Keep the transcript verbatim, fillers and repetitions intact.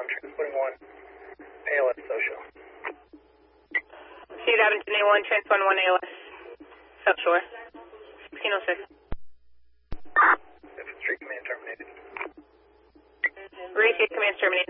one, transporting one, A L S social. Cedar Abington A one, transport one A L S, South Shore, sixteen oh six. Street command terminated. Radiate command terminated.